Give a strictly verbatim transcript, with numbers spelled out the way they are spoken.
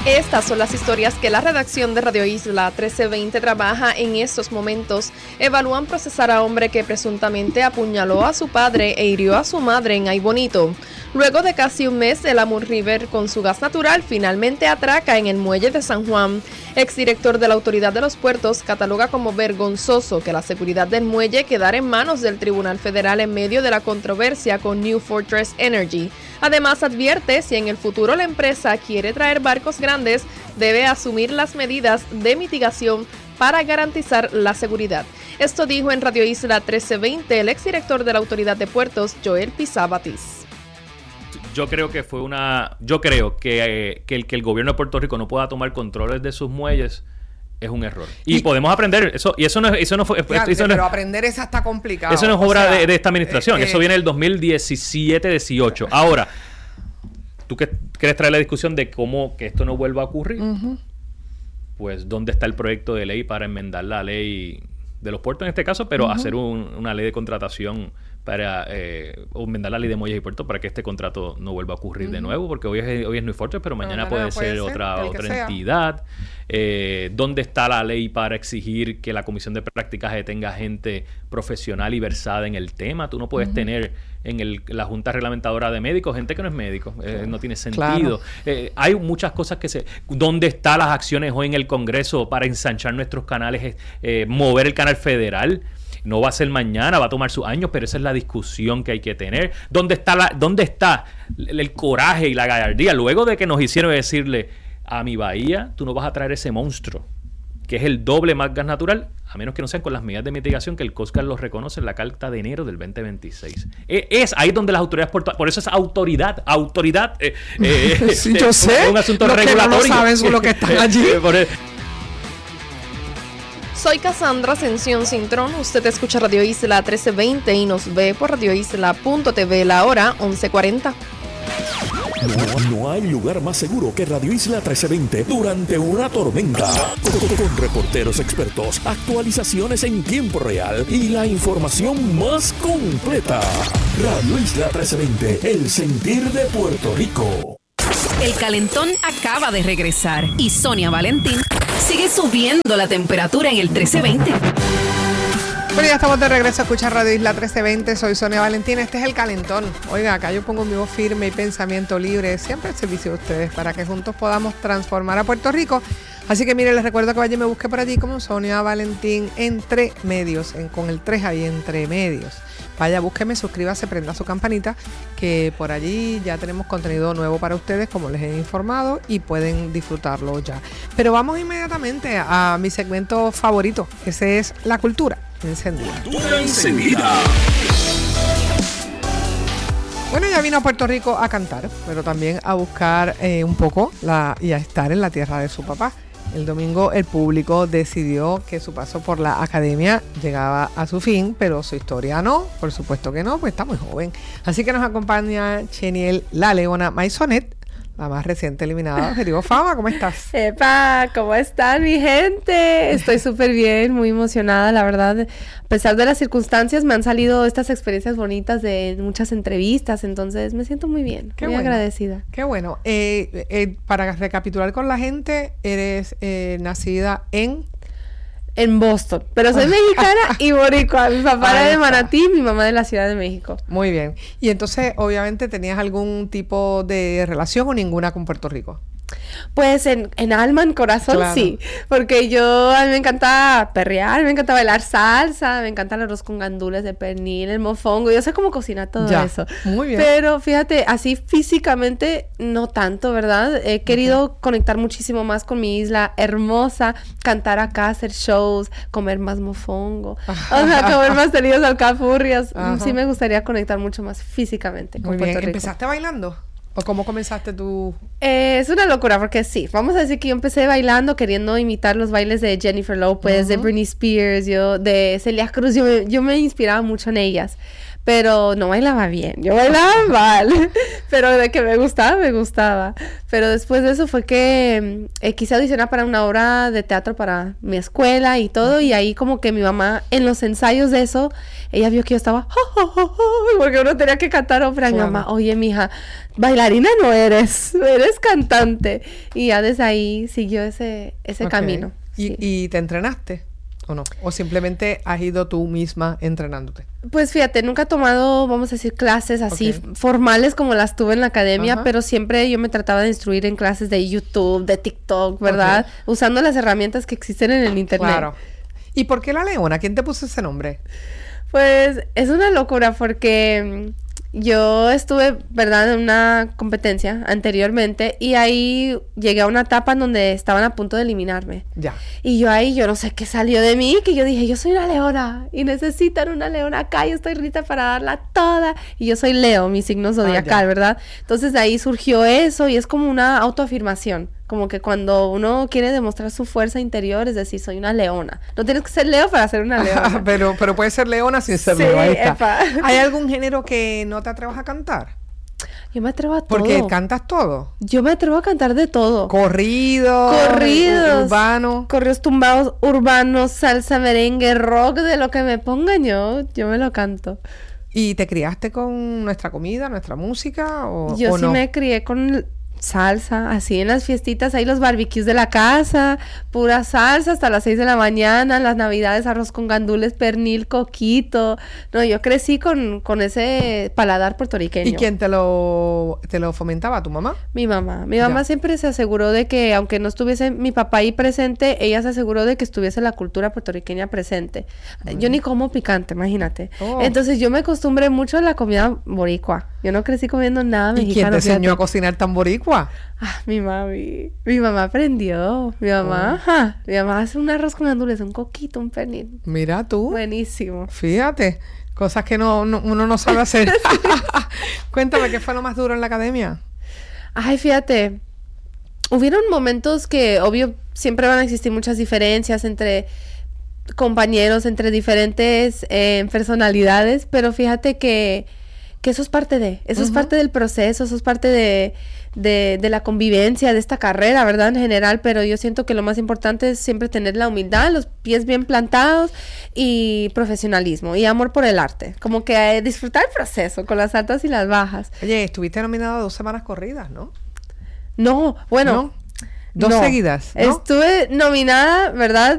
Estas son las historias que la redacción de Radio Isla trece veinte trabaja en estos momentos. Evalúan procesar a hombre que presuntamente apuñaló a su padre e hirió a su madre en Ay Bonito. Luego de casi un mes, el Amur River con su gas natural finalmente atraca en el muelle de San Juan. Exdirector de la Autoridad de los Puertos cataloga como vergonzoso que la seguridad del muelle quedara en manos del Tribunal Federal en medio de la controversia con New Fortress Energy. Además, advierte si en el futuro la empresa quiere traer barcos grandes, debe asumir las medidas de mitigación para garantizar la seguridad. Esto dijo en Radio Isla trece veinte el exdirector de la Autoridad de Puertos, Joel Pizá Batiz. Yo creo que fue una... Yo creo que, eh, que, el, que el gobierno de Puerto Rico no pueda tomar controles de sus muelles es un error. Y, y podemos aprender eso. Y eso no, eso no fue... Fíjate, eso no pero es, aprender esa está complicado. Eso no es obra sea, de, de esta administración. Eh, eso viene del dos mil diecisiete dieciocho. Ahora, ¿tú qué quieres traer la discusión de cómo que esto no vuelva a ocurrir? Uh-huh. Pues, ¿dónde está el proyecto de ley para enmendar la ley de los puertos en este caso, pero uh-huh. hacer un, una ley de contratación para eh, enmendar la ley de muelles y puertos para que este contrato no vuelva a ocurrir uh-huh. de nuevo, porque hoy es, hoy es New Fortress, pero mañana, mañana puede, puede ser, ser otra, otra entidad. Eh, ¿Dónde está la ley para exigir que la Comisión de Practicaje tenga gente profesional y versada en el tema? Tú no puedes uh-huh. tener en el, la Junta Reglamentadora de Médicos gente que no es médico. Eh, no tiene sentido. Claro. Eh, hay muchas cosas que se... ¿Dónde están las acciones hoy en el Congreso para ensanchar nuestros canales, eh, mover el canal federal? No va a ser mañana, va a tomar sus años, pero esa es la discusión que hay que tener. ¿Dónde está la, dónde está el, el coraje y la gallardía? Luego de que nos hicieron decirle a mi bahía, tú no vas a traer ese monstruo, que es el doble más gas natural, a menos que no sean con las medidas de mitigación que el Coast Guard los reconoce en la carta de enero del veinte veintiséis. Es, es ahí donde las autoridades portuarias, por eso es autoridad, autoridad. Eh, eh, sí, yo sé. Es un asunto los regulatorio. Que no lo saben son los que están allí. Soy Cassandra Ascensión Cintrón. Usted escucha Radio Isla trece veinte y nos ve por radio isla punto t v la hora once cuarenta. No, no hay lugar más seguro que Radio Isla trece veinte durante una tormenta. Con, con reporteros expertos, actualizaciones en tiempo real y la información más completa. Radio Isla trece veinte, el sentir de Puerto Rico. El calentón acaba de regresar y Sonia Valentín sigue subiendo la temperatura en el trece veinte. Bueno, ya estamos de regreso a escuchar Radio Isla trece veinte. Soy Sonia Valentín. Este es el calentón. Oiga, acá yo pongo mi voz firme y pensamiento libre. Siempre al servicio de ustedes para que juntos podamos transformar a Puerto Rico. Así que mire, les recuerdo que vaya y me busque por allí como Sonia Valentín entre medios, en, con el tres ahí, entre medios. Vaya, búsqueme, suscríbase, prenda su campanita, que por allí ya tenemos contenido nuevo para ustedes, como les he informado, y pueden disfrutarlo ya. Pero vamos inmediatamente a mi segmento favorito, ese es la cultura encendida. Cultura encendida. Bueno, ella vino a Puerto Rico a cantar, pero también a buscar eh, un poco la, y a estar en la tierra de su papá. El domingo el público decidió que su paso por la academia llegaba a su fin, pero su historia no, por supuesto que no, pues está muy joven. Así que nos acompaña Cheniel La Leona Maisonet, la más reciente eliminada de Objetivo Fama. ¿Cómo estás? ¡Epa! ¿Cómo están, mi gente? Estoy súper bien, muy emocionada, la verdad. A pesar de las circunstancias, me han salido estas experiencias bonitas de muchas entrevistas, entonces me siento muy bien, Qué muy bueno. agradecida. Qué bueno. Eh, eh, para recapitular con la gente, eres eh, nacida en... En Boston, pero soy mexicana y boricua. Mi papá era de Manatí, mi mamá de la Ciudad de México. Muy bien. Y entonces, obviamente, ¿tenías algún tipo de relación o ninguna con Puerto Rico? Pues en, en alma, en corazón, claro. Sí. Porque yo, a mí me encanta perrear, me encanta bailar salsa, me encanta el arroz con gandules de pernil, el mofongo. Yo sé cómo cocinar todo ya. eso. Muy bien. Pero fíjate, así físicamente, no tanto, ¿verdad? He querido uh-huh. conectar muchísimo más con mi isla hermosa, cantar acá, hacer shows, comer más mofongo, o sea, comer más tenidos alcapurrias. Uh-huh. Sí me gustaría conectar mucho más físicamente con Muy Puerto bien. Rico. ¿Empezaste bailando? ¿O cómo comenzaste tú? Eh, es una locura porque sí, vamos a decir que yo empecé bailando queriendo imitar los bailes de Jennifer Lopez, uh-huh. de Britney Spears, yo de Celia Cruz, yo me, yo me inspiraba mucho en ellas. pero no bailaba bien, yo bailaba mal, pero de que me gustaba, me gustaba. Pero después de eso fue que eh, quise audicionar para una obra de teatro para mi escuela y todo, y ahí como que mi mamá, en los ensayos de eso, ella vio que yo estaba, oh, oh, oh, oh, porque uno tenía que cantar ópera. Mi mamá, oye, mija, bailarina no eres, eres cantante. Y ya desde ahí siguió ese, ese okay. camino. ¿Y, sí. ¿Y te entrenaste o no? ¿O simplemente has ido tú misma entrenándote? Pues fíjate, nunca he tomado, vamos a decir, clases así okay. formales como las tuve en la academia, Ajá. pero siempre yo me trataba de instruir en clases de YouTube, de TikTok, ¿verdad? Okay. Usando las herramientas que existen en el internet. Claro. ¿Y por qué La Leona? ¿Quién te puso ese nombre? Pues es una locura porque yo estuve, ¿verdad?, en una competencia anteriormente y ahí llegué a una etapa en donde estaban a punto de eliminarme. Ya. Y yo ahí, yo no sé qué salió de mí, que yo dije, yo soy una leona y necesitan una leona acá, yo estoy lista para darla toda. Y yo soy Leo, mi signo zodiacal, ah, ¿verdad? Entonces de ahí surgió eso y es como una autoafirmación. Como que cuando uno quiere demostrar su fuerza interior, es decir, soy una leona. No tienes que ser Leo para ser una leona. pero, pero puedes ser leona sin ser sí, leona. ¿Hay algún género que no te atrevas a cantar? Yo me atrevo a todo. Porque cantas todo. Yo me atrevo a cantar de todo. Corrido. Corridos. Urbano. Corridos tumbados, urbanos, salsa, merengue, rock, de lo que me pongan yo, yo me lo canto. ¿Y te criaste con nuestra comida, nuestra música o, yo o sí no? me crié con salsa, así en las fiestitas, ahí los barbecues de la casa, pura salsa hasta las seis de la mañana, las navidades arroz con gandules, pernil, coquito. No, yo crecí con, con ese paladar puertorriqueño. ¿Y quién te lo, te lo fomentaba? ¿Tu mamá? Mi mamá. Mi mamá ya. siempre se aseguró de que, aunque no estuviese mi papá ahí presente, ella se aseguró de que estuviese la cultura puertorriqueña presente. Bueno. Yo ni como picante, imagínate. Oh. Entonces yo me acostumbré mucho a la comida boricua. Yo no crecí comiendo nada mexicano. ¿Y quién te enseñó fíjate. a cocinar tan boricua? Ah, mi mami. Mi mamá aprendió. Mi mamá, oh. ajá. Mi mamá hace un arroz con gandules, un coquito, un pernil. Mira tú. Buenísimo. Fíjate. Cosas que no, no uno no sabe hacer. Cuéntame, ¿qué fue lo más duro en la academia? Ay, fíjate. Hubieron momentos que, obvio, siempre van a existir muchas diferencias entre compañeros, entre diferentes eh, personalidades, pero fíjate que que eso es parte de, eso uh-huh. es parte del proceso, eso es parte de, de, de la convivencia de esta carrera, ¿verdad? En general, pero yo siento que lo más importante es siempre tener la humildad, los pies bien plantados y profesionalismo y amor por el arte. Como que eh, disfrutar el proceso con las altas y las bajas. Oye, estuviste nominada dos semanas corridas, ¿no? No, bueno. ¿No? Dos no. seguidas, ¿no? Estuve nominada, ¿verdad?